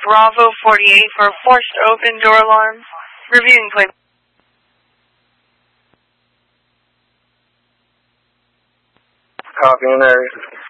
Bravo 48 for forced open door alarm. Reviewing play. Copy in area.